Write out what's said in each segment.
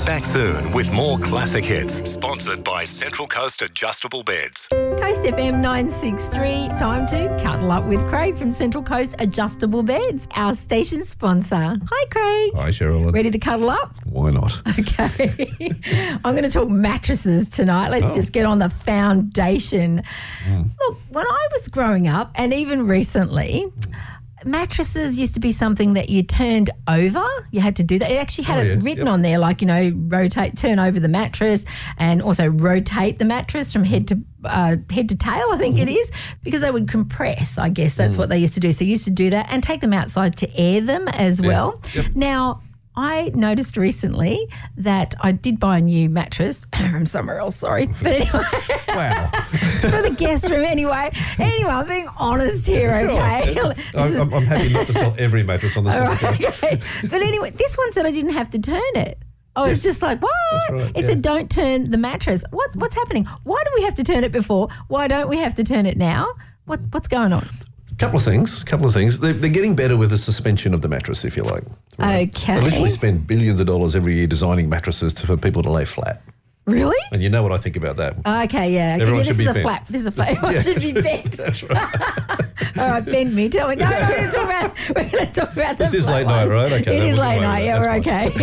Back soon with more classic hits. Sponsored by Central Coast Adjustable Beds. Coast FM 963. Time to cuddle up with Craig from Central Coast Adjustable Beds, our station sponsor. Hi, Craig. Hi, Cheryl. Ready to cuddle up? Why not? Okay. I'm going to talk mattresses tonight. Let's just get on the foundation. Look, when I was growing up, and even recently, mattresses used to be something that you turned over. You had to do that. It actually had written on there, like, turn over the mattress, and also rotate the mattress from head to tail, I think it is, because they would compress. I guess that's what they used to do. So you used to do that and take them outside to air them as well. Yep. Now, I noticed recently that I did buy a new mattress from somewhere else, sorry. But anyway. Wow. It's for the guest room anyway. Anyway, I'm being honest here, okay? Sure. I'm happy not to sell every mattress on the site. Okay. But anyway, this one said I didn't have to turn it. I was just like, what? That's right, it said don't turn the mattress. What's happening? Why do we have to turn it before? Why don't we have to turn it now? What's going on? Couple of things. They're getting better with the suspension of the mattress, if you like. Right? Okay. They literally spend billions of dollars every year designing mattresses for people to lay flat. Really? And you know what I think about that. Okay, yeah. Everyone should be bent. This is a flap. Everyone should be bent. That's right. All right, bend me. Tell me. No, we're going to talk about the This is flat late night, ones. right? Okay. It is late night. Yeah, we're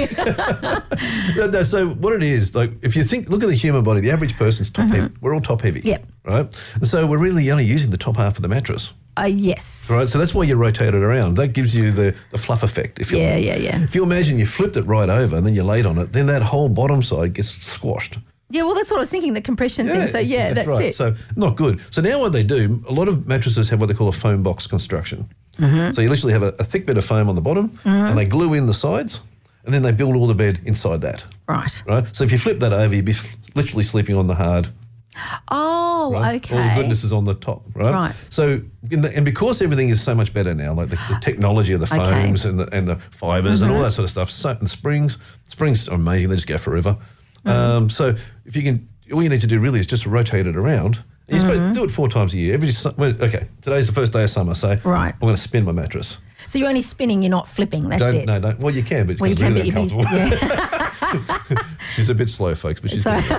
okay. No, so what it is, like, if you look at the human body, the average person's top heavy. We're all top heavy. Yep. Right? And so we're really only using the top half of the mattress. Yes. Right, so that's why you rotate it around. That gives you the fluff effect, if you like. Yeah. If you imagine you flipped it right over and then you laid on it, then that whole bottom side gets squashed. Yeah, well, that's what I was thinking, the compression thing. So, that's right. it. So, not good. So now what they do, a lot of mattresses have what they call a foam box construction. So you literally have a thick bit of foam on the bottom and they glue in the sides and then they build all the bed inside that. Right. So if you flip that over, you'd be literally sleeping on the hard. Oh, okay. All the goodness is on the top, right? So, and because everything is so much better now, like the technology of the foams and the fibres and all that sort of stuff, so, and springs are amazing. They just go forever. So if you can, all you need to do really is just rotate it around. And you're supposed to do it 4 times a year. Today's the first day of summer, so I'm going to spin my mattress. So you're only spinning, you're not flipping, that's it? No. Well, you can, but it's really uncomfortable. She's a bit slow, folks, but she's good.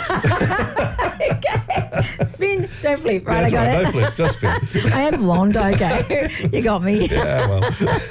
Okay. Spin, don't flip. Right, That's I got right, it. no flip, just spin. I am blonde, okay. You got me. Yeah, well.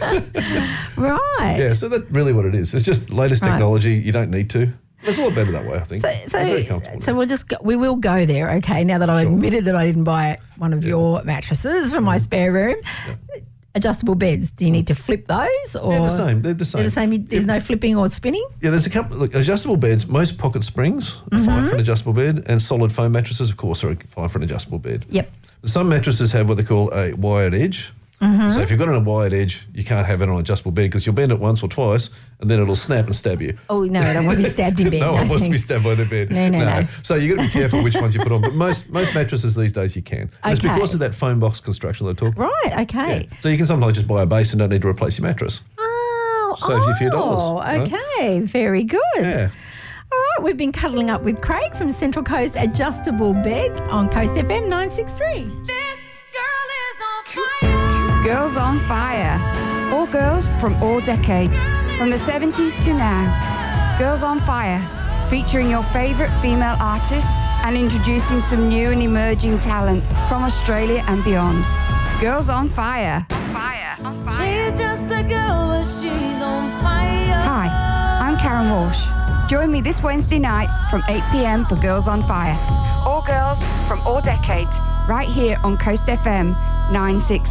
Right. Yeah, so that's really what it is. It's just latest technology. You don't need to. It's a lot better that way, I think. Very comfortable. So we will go there, okay, now that I've admitted that I didn't buy one of your mattresses for my spare room. Yeah. Adjustable beds, do you need to flip those? Or They're the same. They're the same. There's no flipping or spinning? Yeah, there's a couple. Look, adjustable beds, most pocket springs are fine for an adjustable bed, and solid foam mattresses, of course, are fine for an adjustable bed. Yep. Some mattresses have what they call a wired edge. So if you've got it on a wired edge, you can't have it on an adjustable bed because you'll bend it once or twice and then it'll snap and stab you. Oh, no, I don't want to be stabbed in bed. No one wants to be stabbed by the bed. No. So you've got to be careful which ones you put on. But most mattresses these days you can. And it's because of that foam box construction that I talked about. Right, okay. Yeah. So you can sometimes just buy a base and don't need to replace your mattress. Oh, saves you a few dollars. Oh, okay. Right? Very good. Yeah. All right, we've been cuddling up with Craig from Central Coast Adjustable Beds on Coast FM 963. This girl is on fire. Girls on Fire. All girls from all decades, from the 70s to now. Girls on Fire, featuring your favourite female artists and introducing some new and emerging talent from Australia and beyond. Girls on Fire. She's just a girl, but she's on fire. Hi, I'm Karen Walsh. Join me this Wednesday night from 8 p.m. for Girls on Fire. All girls from all decades, right here on Coast FM 963.